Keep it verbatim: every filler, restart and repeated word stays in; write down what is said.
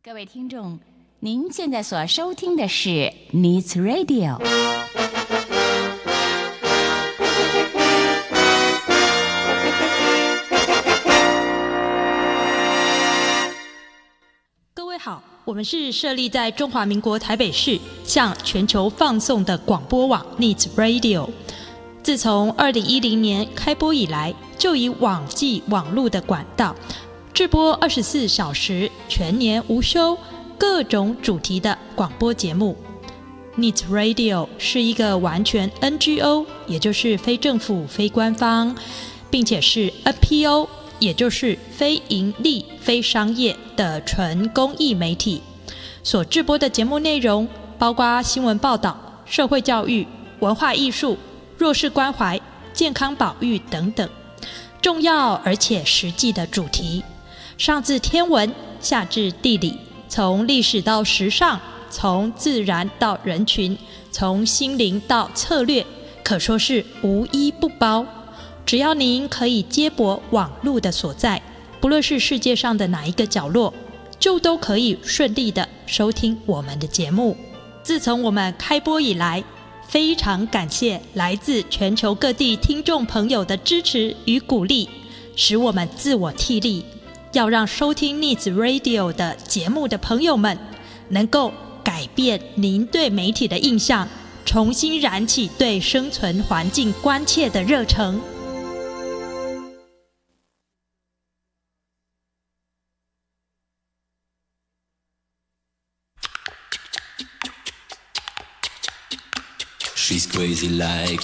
各位听众，您现在所收听的是 Needs Radio。 各位好，我们是设立在中华民国台北市，向全球放送的广播网 Needs Radio。自从二零一零年开播以来，就以网际网路的管道制播二十四小时全年无休各种主题的广播节目。 Needs Radio 是一个完全 N G O， 也就是非政府非官方，并且是 N P O， 也就是非营利非商业的纯公益媒体。所制播的节目内容包括新闻报道、社会教育、文化艺术、弱势关怀、健康保育等等重要而且实际的主题，上至天文，下至地理，从历史到时尚，从自然到人群，从心灵到策略，可说是无一不包。只要您可以接驳网路的所在，不论是世界上的哪一个角落，就都可以顺利的收听我们的节目。自从我们开播以来，非常感谢来自全球各地听众朋友的支持与鼓励，使我们自我替力，要让收听 Needs Radio 的节目的朋友们能够改变您对媒体的印象，重新燃起对生存环境关切的热忱。 She's crazy like